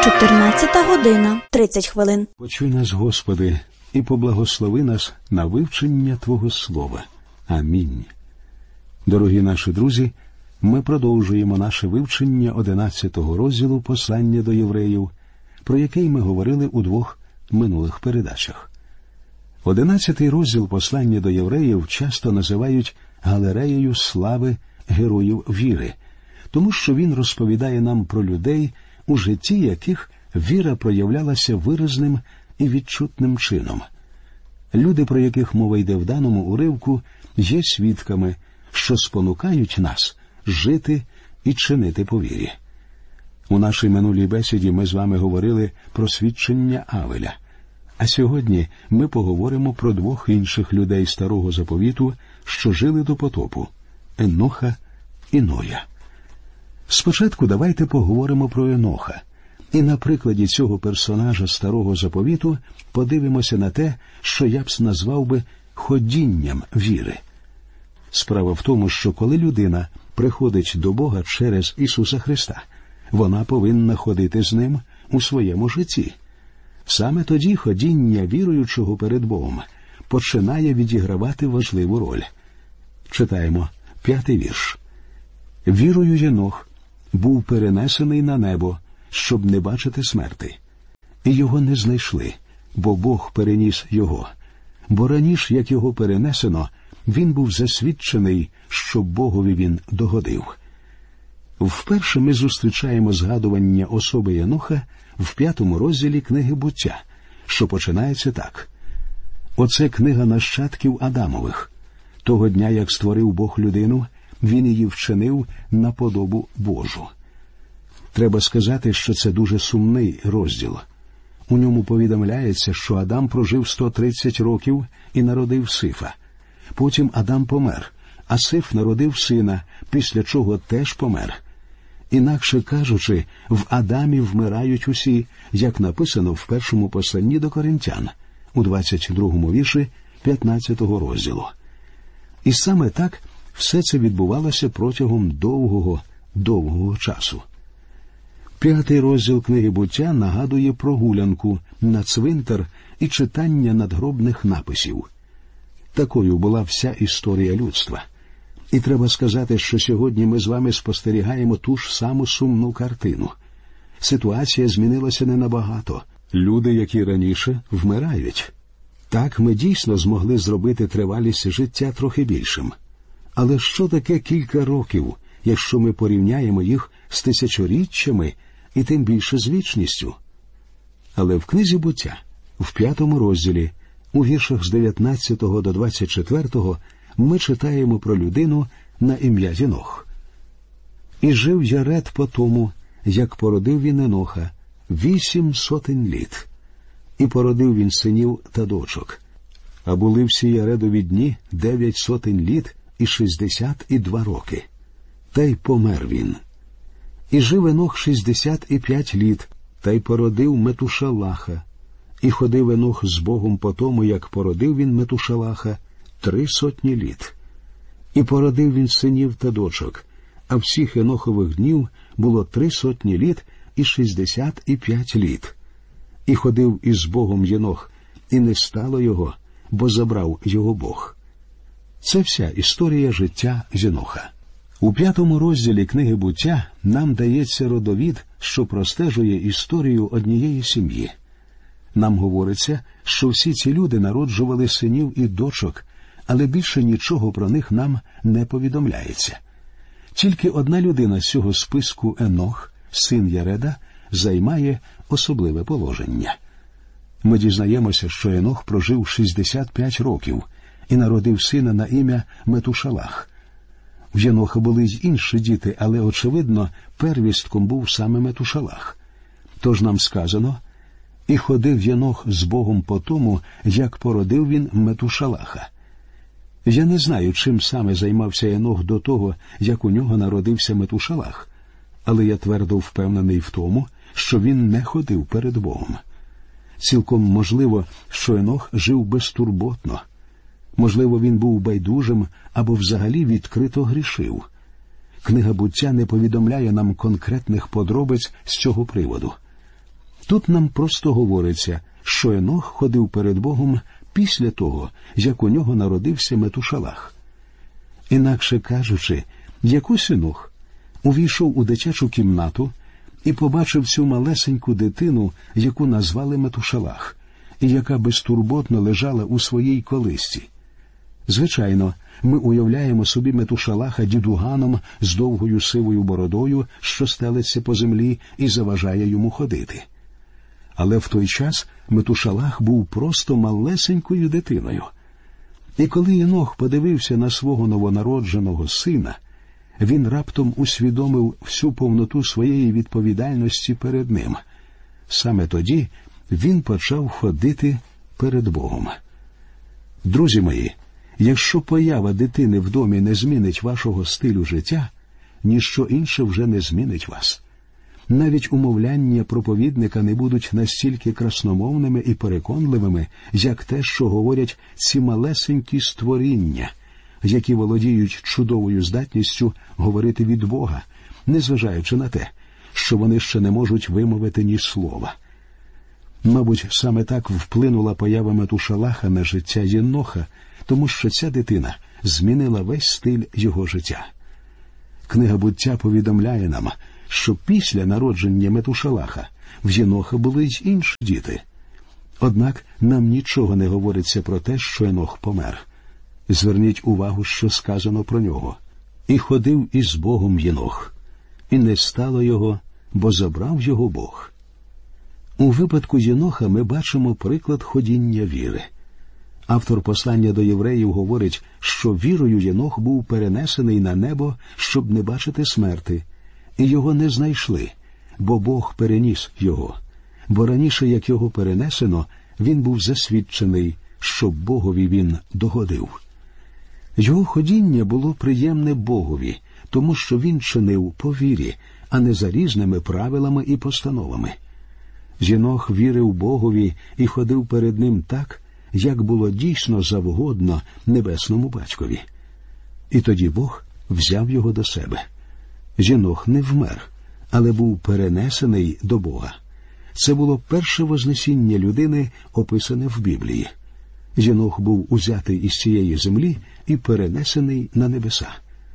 14 година, 30 хвилин. Почуй нас, Господи, і поблагослови нас на вивчення Твого Слова. Амінь. Дорогі наші друзі, ми продовжуємо наше вивчення 11-го розділу послання до євреїв, про який ми говорили у 2 минулих передачах. 11-й розділ послання до євреїв часто називають галереєю слави героїв віри, тому що він розповідає нам про людей, у житті яких віра проявлялася виразним і відчутним чином. Люди, про яких мова йде в даному уривку, є свідками, що спонукають нас жити і чинити по вірі. У нашій минулій бесіді ми з вами говорили про свідчення Авеля. А сьогодні ми поговоримо про 2 інших людей Старого Заповіту, що жили до потопу – Еноха і Ноя. Спочатку давайте поговоримо про Еноха. І на прикладі цього персонажа Старого Заповіту подивимося на те, що я б назвав би ходінням віри. Справа в тому, що коли людина приходить до Бога через Ісуса Христа, вона повинна ходити з Ним у своєму житті. Саме тоді ходіння віруючого перед Богом починає відігравати важливу роль. Читаємо 5-й вірш. «Вірою Єнох був перенесений на небо, щоб не бачити смерти. І його не знайшли, бо Бог переніс його. Бо раніше, як його перенесено, він був засвідчений, що Богові він догодив». Вперше ми зустрічаємо згадування особи Єноха в 5-му розділі книги «Буття», що починається так. «Оце книга нащадків Адамових. Того дня, як створив Бог людину, він її вчинив на подобу Божу». Треба сказати, що це дуже сумний розділ. У ньому повідомляється, що Адам прожив 130 років і народив Сифа. Потім Адам помер, а Сиф народив сина, після чого теж помер. Інакше кажучи, в Адамі вмирають усі, як написано в 1-му посланні до Коринтян, у 22-му вірші 15-го розділу. І саме так все це відбувалося протягом довгого часу. 5-й розділ книги «Буття» нагадує прогулянку на цвинтар і читання надгробних написів. Такою була вся історія людства. І треба сказати, що сьогодні ми з вами спостерігаємо ту ж саму сумну картину. Ситуація змінилася не набагато. Люди, які раніше, вмирають. Так, ми дійсно змогли зробити тривалість життя трохи більшим. Але що таке кілька років, якщо ми порівняємо їх з тисячоріччями і тим більше з вічністю? Але в книзі «Буття», в 5-му розділі, у віршах з 19 до 24 ми читаємо про людину на ім'я Єнох. «І жив Яред по тому, як породив він Еноха, 800 літ. І породив він синів та дочок. А були всі Яредові дні 900 літ і 62 роки. Та й помер він. І жив Енох 65 літ, та й породив Метушалаха. І ходив Енох з Богом по тому, як породив він Метушалаха, 300 літ. І породив він синів та дочок, а всіх Енохових днів було 300 літ і 65 літ. І ходив із Богом Єнох, і не стало його, бо забрав його Бог». Це вся історія життя Єноха. У 5-му розділі книги «Буття» нам дається родовід, що простежує історію однієї сім'ї. Нам говориться, що всі ці люди народжували синів і дочок, але більше нічого про них нам не повідомляється. Тільки одна людина з цього списку, Енох, син Яреда, займає особливе положення. Ми дізнаємося, що Енох прожив 65 років і народив сина на ім'я Метушалах. В Єноха були й інші діти, але, очевидно, первістком був саме Метушалах. Тож нам сказано, і ходив Єнох з Богом по тому, як породив він Метушалаха. Я не знаю, чим саме займався Єнох до того, як у нього народився Метушалах, але я твердо впевнений в тому, що він не ходив перед Богом. Цілком можливо, що Енох жив безтурботно. Можливо, він був байдужим або взагалі відкрито грішив. Книга «Буття» не повідомляє нам конкретних подробиць з цього приводу. Тут нам просто говориться, що Енох ходив перед Богом після того, як у нього народився Метушалах. Інакше кажучи, якось Енох увійшов у дитячу кімнату і побачив цю малесеньку дитину, яку назвали Метушалах, і яка безтурботно лежала у своїй колисці. Звичайно, ми уявляємо собі Метушалаха дідуганом з довгою сивою бородою, що стелиться по землі і заважає йому ходити. Але в той час Метушалах був просто малесенькою дитиною. І коли Енох подивився на свого новонародженого сина, він раптом усвідомив всю повноту своєї відповідальності перед ним. Саме тоді він почав ходити перед Богом. Друзі мої, якщо поява дитини в домі не змінить вашого стилю життя, ніщо інше вже не змінить вас. Навіть умовляння проповідника не будуть настільки красномовними і переконливими, як те, що говорять ці малесенькі створіння, які володіють чудовою здатністю говорити від Бога, незважаючи на те, що вони ще не можуть вимовити ні слова. Мабуть, саме так вплинула поява Метушалаха на життя Єноха, тому що ця дитина змінила весь стиль його життя. Книга «Буття» повідомляє нам, що після народження Метушалаха в Єноха були й інші діти. Однак нам нічого не говориться про те, що Енох помер. Зверніть увагу, що сказано про нього. «І ходив із Богом Єнох, і не стало його, бо забрав його Бог». У випадку Єноха ми бачимо приклад ходіння віри. Автор послання до євреїв говорить, що вірою Єнох був перенесений на небо, щоб не бачити смерти, і його не знайшли, бо Бог переніс його. Бо раніше, як його перенесено, він був засвідчений, що Богові він догодив. Його ходіння було приємне Богові, тому що він чинив по вірі, а не за різними правилами і постановами. Єнох вірив Богові і ходив перед ним так, як було дійсно завгодно небесному батькові. І тоді Бог взяв його до себе. Єнох не вмер, але був перенесений до Бога. Це було перше вознесіння людини, описане в Біблії. Єнох був узятий із цієї землі і перенесений на небеса.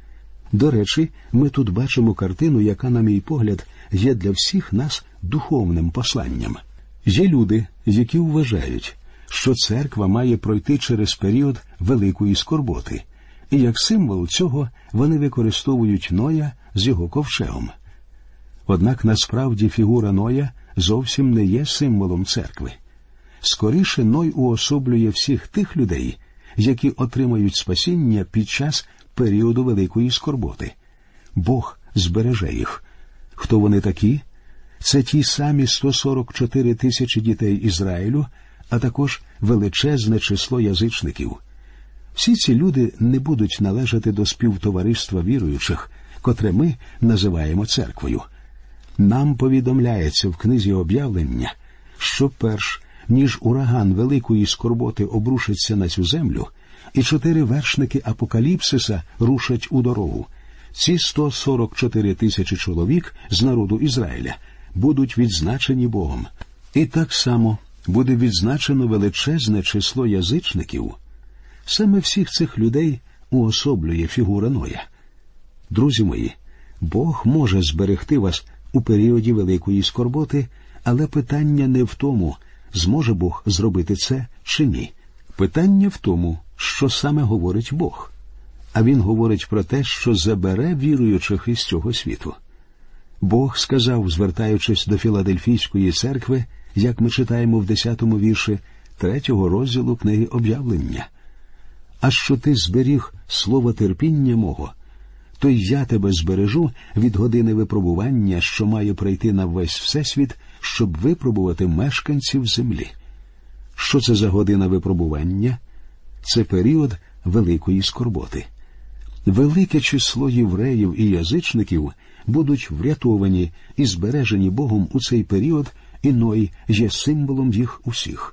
До речі, ми тут бачимо картину, яка, на мій погляд, є для всіх нас духовним посланням. Є люди, які вважають, що церква має пройти через період великої скорботи, і як символ цього вони використовують Ноя з його ковчегом. Однак насправді фігура Ноя зовсім не є символом церкви. Скоріше Ной уособлює всіх тих людей, які отримають спасіння під час періоду великої скорботи. Бог збереже їх. Хто вони такі? Це ті самі 144 тисячі дітей Ізраїлю, а також величезне число язичників. Всі ці люди не будуть належати до співтовариства віруючих, котре ми називаємо церквою. Нам повідомляється в книзі «Об'явлення», що перш ніж ураган великої скорботи обрушиться на цю землю, і 4 вершники Апокаліпсиса рушать у дорогу, ці 144 тисячі чоловік з народу Ізраїля будуть відзначені Богом. І так само буде відзначено величезне число язичників. Саме всіх цих людей уособлює фігура Ноя. Друзі мої, Бог може зберегти вас у періоді великої скорботи, але питання не в тому, зможе Бог зробити це чи ні. Питання в тому, що саме говорить Бог. А Він говорить про те, що забере віруючих із цього світу. Бог сказав, звертаючись до Філадельфійської церкви, як ми читаємо в 10-му вірші 3-го розділу книги «Об'явлення». «А що ти зберіг слово терпіння мого, то й я тебе збережу від години випробування, що має прийти на весь всесвіт, щоб випробувати мешканців землі». Що це за година випробування? Це період великої скорботи. Велике число євреїв і язичників будуть врятовані і збережені Богом у цей період, і Ной є символом їх усіх.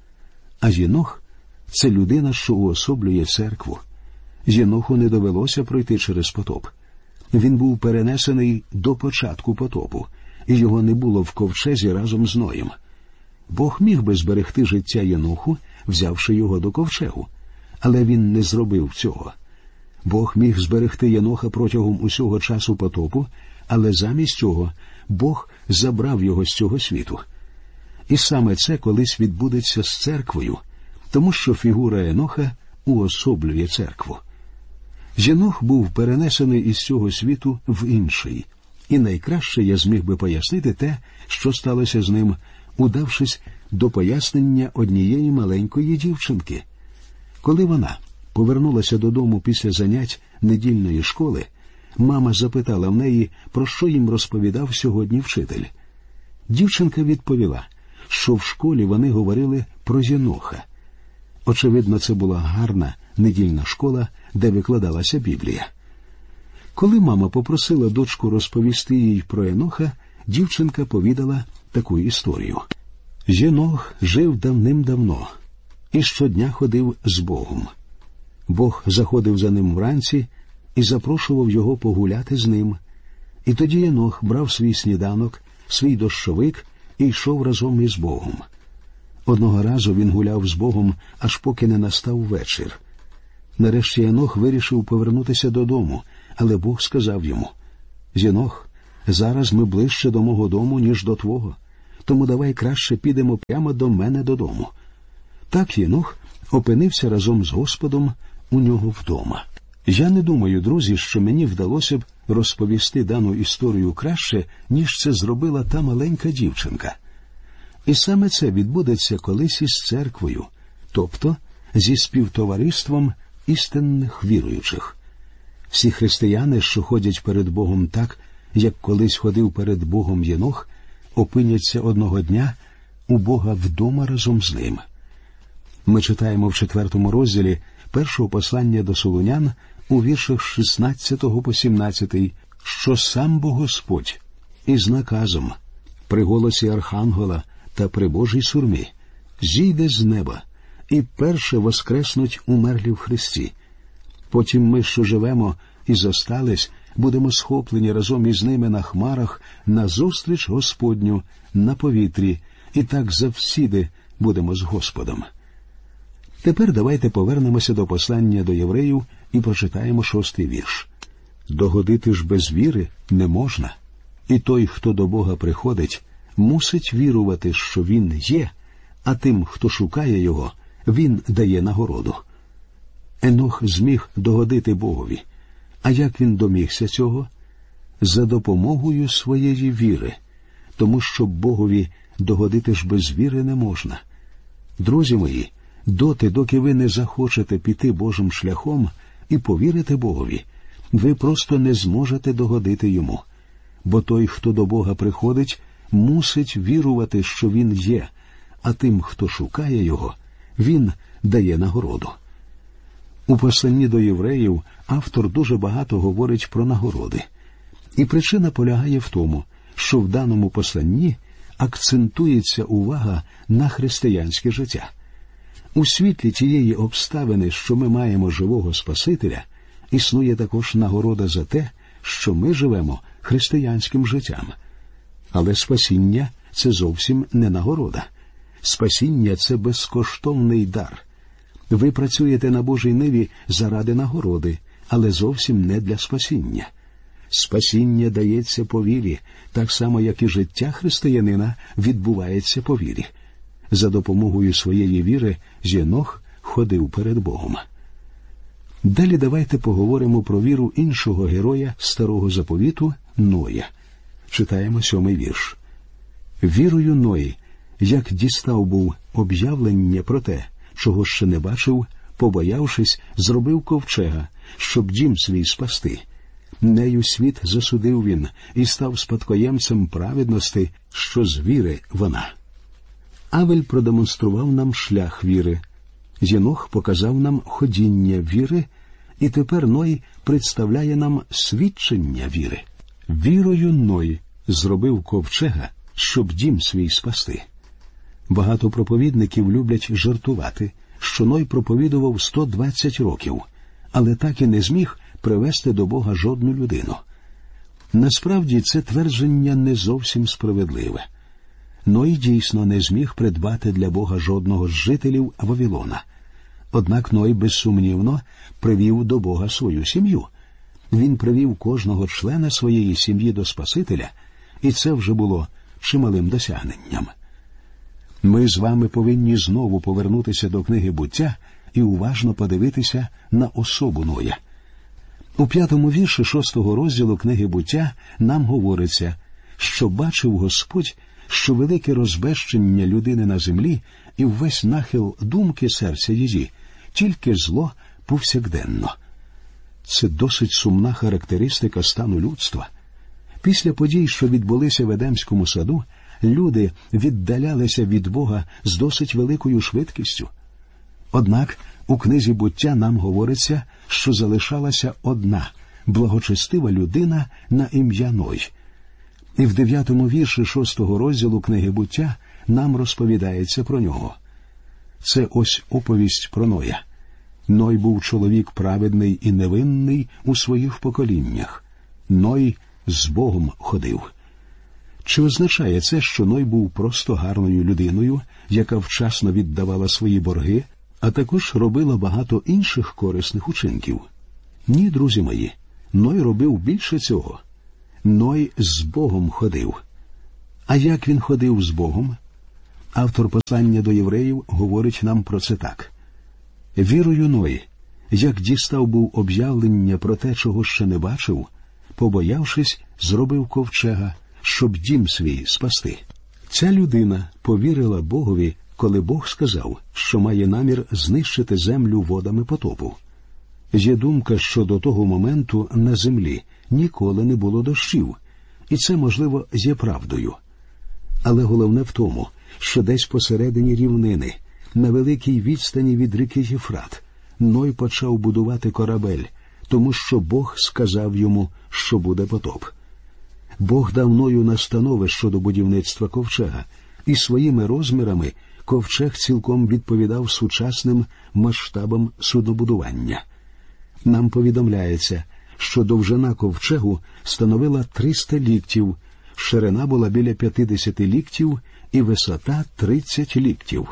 А Єнох – це людина, що уособлює церкву. Єноху не довелося пройти через потоп. Він був перенесений до початку потопу, і його не було в ковчезі разом з Ноєм. Бог міг би зберегти життя Єноху, взявши його до ковчегу, але він не зробив цього. Бог міг зберегти Єноха протягом усього часу потопу, але замість цього Бог забрав його з цього світу. І саме це колись відбудеться з церквою, тому що фігура Еноха уособлює церкву. Єнох був перенесений із цього світу в інший, і найкраще я зміг би пояснити те, що сталося з ним, удавшись до пояснення однієї маленької дівчинки. Коли вона повернулася додому після занять недільної школи, мама запитала в неї, про що їм розповідав сьогодні вчитель. Дівчинка відповіла, що в школі вони говорили про Єноха. Очевидно, це була гарна недільна школа, де викладалася Біблія. Коли мама попросила дочку розповісти їй про Еноха, дівчинка повідала таку історію. Єнох жив давним-давно і щодня ходив з Богом. Бог заходив за ним вранці і запрошував його погуляти з ним. І тоді Єнох брав свій сніданок, свій дощовик і йшов разом із Богом. Одного разу він гуляв з Богом, аж поки не настав вечір. Нарешті Єнох вирішив повернутися додому, але Бог сказав йому: «Єнох, зараз ми ближче до мого дому, ніж до твого, тому давай краще підемо прямо до мене додому». Так Єнох опинився разом з Господом у нього вдома. Я не думаю, друзі, що мені вдалося б розповісти дану історію краще, ніж це зробила та маленька дівчинка. І саме це відбудеться колись із церквою, тобто зі співтовариством істинних віруючих. Всі християни, що ходять перед Богом так, як колись ходив перед Богом Єнох, опиняться одного дня у Бога вдома разом з ним. Ми читаємо в 4 розділі першого послання до Солунян у віршах 16 по 17, що сам Бог Господь із наказом, при голосі архангела та при Божій сурмі, зійде з неба і перше воскреснуть умерлі в Христі. Потім ми, що живемо і зостались, будемо схоплені разом із ними на хмарах назустріч Господню на повітрі, і так завсіди будемо з Господом. Тепер давайте повернемося до послання до євреїв і прочитаємо 6-й вірш. «Догодити ж без віри не можна, і той, хто до Бога приходить, мусить вірувати, що Він є, а тим, хто шукає Його, Він дає нагороду». Енох зміг догодити Богові. А як він домігся цього? За допомогою своєї віри, тому що Богові догодити ж без віри не можна. Друзі мої, доки ви не захочете піти Божим шляхом і повірити Богові, ви просто не зможете догодити Йому. Бо той, хто до Бога приходить, мусить вірувати, що Він є, а тим, хто шукає Його, Він дає нагороду. У посланні до євреїв автор дуже багато говорить про нагороди. І причина полягає в тому, що в даному посланні акцентується увага на християнське життя. У світлі тієї обставини, що ми маємо живого Спасителя, існує також нагорода за те, що ми живемо християнським життям. Але спасіння – це зовсім не нагорода. Спасіння – це безкоштовний дар. Ви працюєте на Божій ниві заради нагороди, але зовсім не для спасіння. Спасіння дається по вірі, так само, як і життя християнина відбувається по вірі. За допомогою своєї віри Єнох ходив перед Богом. Далі давайте поговоримо про віру іншого героя Старого Заповіту – Ноя. Читаємо 7-й вірш. «Вірою Ной, як дістав був об'явлення про те, чого ще не бачив, побоявшись, зробив ковчега, щоб дім свій спасти. Нею світ засудив він і став спадкоємцем праведності, що з віри вона». Авель продемонстрував нам шлях віри. Єнох показав нам ходіння віри, і тепер Ной представляє нам свідчення віри. Вірою Ной зробив ковчега, щоб дім свій спасти. Багато проповідників люблять жартувати, що Ной проповідував 120 років, але так і не зміг привести до Бога жодну людину. Насправді, це твердження не зовсім справедливе. Ной дійсно не зміг придбати для Бога жодного з жителів Вавилона. Однак Ной, безсумнівно, привів до Бога свою сім'ю. Він привів кожного члена своєї сім'ї до Спасителя, і це вже було чималим досягненням. Ми з вами повинні знову повернутися до книги «Буття» і уважно подивитися на особу Ноя. У 5-му вірші 6-го розділу книги «Буття» нам говориться, що бачив Господь, що велике розбещення людини на землі і весь нахил думки серця її, тільки зло повсякденно. Це досить сумна характеристика стану людства. Після подій, що відбулися в Едемському саду, люди віддалялися від Бога з досить великою швидкістю. Однак у книзі «Буття» нам говориться, що залишалася одна благочестива людина на ім'я Ной. І в 9-му вірші 6-го розділу книги «Буття» нам розповідається про нього. Це ось оповість про Ноя. Ной був чоловік праведний і невинний у своїх поколіннях. Ной з Богом ходив. Чи означає це, що Ной був просто гарною людиною, яка вчасно віддавала свої борги, а також робила багато інших корисних учинків? Ні, друзі мої, Ной робив більше цього. Ной з Богом ходив. А як він ходив з Богом? Автор послання до євреїв говорить нам про це так. «Вірою Ной, як дістав був об'явлення про те, чого ще не бачив, побоявшись, зробив ковчега, щоб дім свій спасти». Ця людина повірила Богові, коли Бог сказав, що має намір знищити землю водами потопу. Є думка, що до того моменту на землі ніколи не було дощів, і це, можливо, є правдою. Але головне в тому, що десь посередині рівнини, на великій відстані від ріки Єфрат, Ной почав будувати корабель, тому що Бог сказав йому, що буде потоп. Бог дав Ною настанови щодо будівництва ковчега, і своїми розмірами ковчег цілком відповідав сучасним масштабам суднобудування. Нам повідомляється, що довжина ковчегу становила 300 ліктів, ширина була біля 50 ліктів і висота 30 ліктів.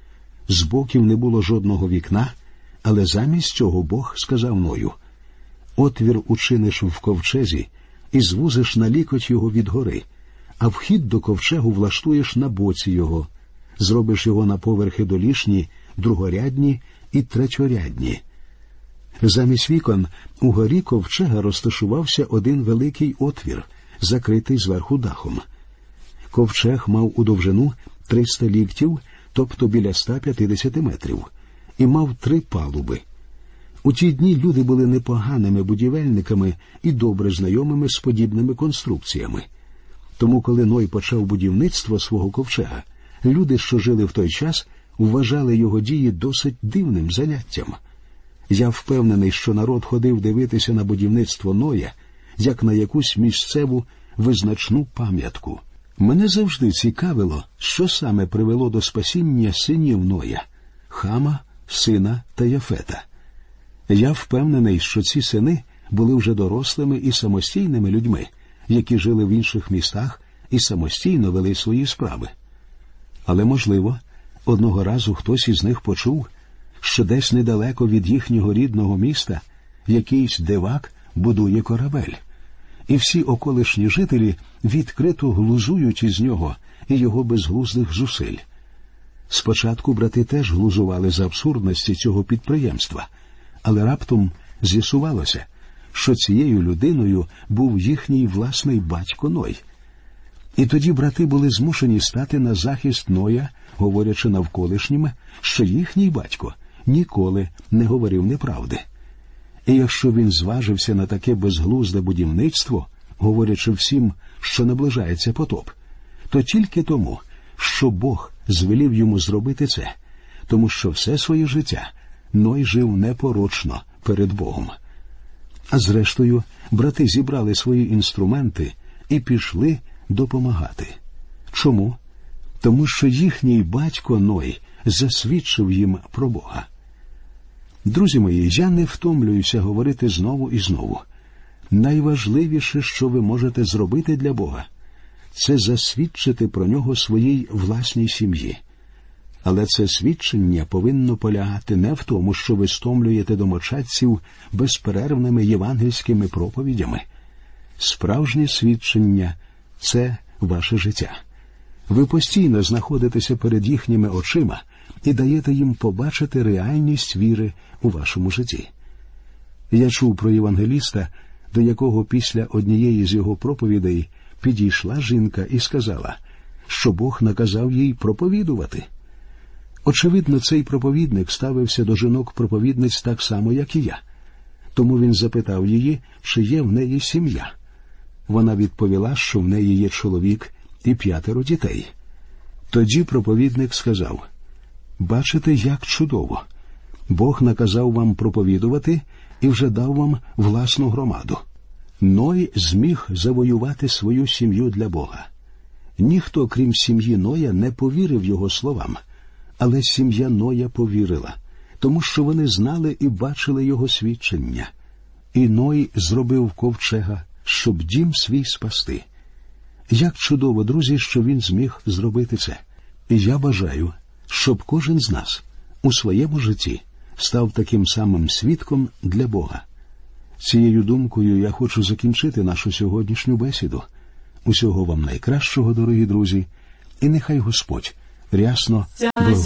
З боків не було жодного вікна, але замість цього Бог сказав Ною: «Отвір учиниш в ковчезі і звузиш на лікоть його від гори, а вхід до ковчегу влаштуєш на боці його, зробиш його на поверхи долішні, другорядні і третьорядні». Замість вікон у горі ковчега розташувався один великий отвір, закритий зверху дахом. Ковчег мав у довжину 300 ліктів, тобто біля 150 метрів, і мав 3 палуби. У ті дні люди були непоганими будівельниками і добре знайомими з подібними конструкціями. Тому, коли Ной почав будівництво свого ковчега, люди, що жили в той час, вважали його дії досить дивним заняттям. Я впевнений, що народ ходив дивитися на будівництво Ноя, як на якусь місцеву визначну пам'ятку. Мене завжди цікавило, що саме привело до спасіння синів Ноя – Хама, Сина та Яфета. Я впевнений, що ці сини були вже дорослими і самостійними людьми, які жили в інших містах і самостійно вели свої справи. Але, можливо, одного разу хтось із них почув, що десь недалеко від їхнього рідного міста якийсь дивак будує корабель, і всі околишні жителі відкрито глузують із нього і його безглуздих зусиль. Спочатку брати теж глузували з абсурдності цього підприємства, але раптом з'ясувалося, що цією людиною був їхній власний батько Ной. І тоді брати були змушені стати на захист Ноя, говорячи навколишнім, що їхній батько ніколи не говорив неправди. І якщо він зважився на таке безглузде будівництво, говорячи всім, що наближається потоп, то тільки тому, що Бог звелів йому зробити це, тому що все своє життя Ной жив непорочно перед Богом. А зрештою, брати зібрали свої інструменти і пішли допомагати. Чому? Тому що їхній батько Ной засвідчив їм про Бога. Друзі мої, я не втомлююся говорити знову і знову. найважливіше, що ви можете зробити для Бога, це засвідчити про нього своїй власній сім'ї. Але це свідчення повинно полягати не в тому, що ви стомлюєте домочадців безперервними євангельськими проповідями. Справжнє свідчення – це ваше життя. Ви постійно знаходитеся перед їхніми очима і даєте їм побачити реальність віри у вашому житті. Я чув про євангеліста, до якого після однієї з його проповідей підійшла жінка і сказала, що Бог наказав їй проповідувати. Очевидно, цей проповідник ставився до жінок-проповідниць так само, як і я. Тому він запитав її, чи є в неї сім'я. Вона відповіла, що в неї є чоловік і 5 дітей. Тоді проповідник сказав: «Бачите, як чудово! Бог наказав вам проповідувати і вже дав вам власну громаду. Ной зміг завоювати свою сім'ю для Бога. Ніхто, крім сім'ї Ноя, не повірив його словам, але сім'я Ноя повірила, тому що вони знали і бачили його свідчення. І Ной зробив ковчега, щоб дім свій спасти». Як чудово, друзі, що він зміг зробити це. І я бажаю, щоб кожен з нас у своєму житті став таким самим свідком для Бога. Цією думкою я хочу закінчити нашу сьогоднішню бесіду. Усього вам найкращого, дорогі друзі, і нехай Господь рясно